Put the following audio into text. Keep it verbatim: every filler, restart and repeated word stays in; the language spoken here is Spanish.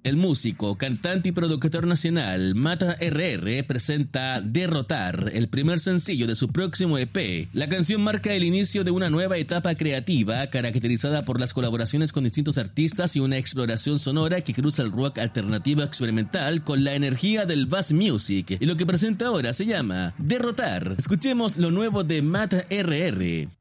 El músico, cantante y productor nacional Mata R R presenta Derrotar, el primer sencillo de su próximo E P. La canción marca el inicio de una nueva etapa creativa caracterizada por las colaboraciones con distintos artistas y una exploración sonora que cruza el rock alternativo experimental con la energía del bass music. Y lo que presenta ahora se llama Derrotar. Escuchemos lo nuevo de Mata R R.